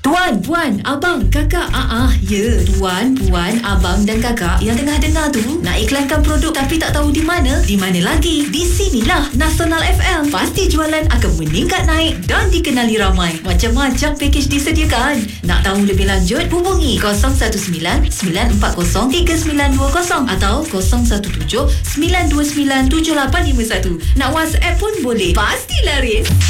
Tuan, puan, abang, kakak, ya. Tuan, puan, abang dan kakak yang tengah dengar tu nak iklankan produk tapi tak tahu di mana? Di mana lagi? Di sinilah Nasional FM. Pasti jualan akan meningkat naik dan dikenali ramai. Macam-macam pakej disediakan. Nak tahu lebih lanjut? Hubungi 019-940-3920 atau 017-929-7851. Nak WhatsApp pun boleh. Pasti laris.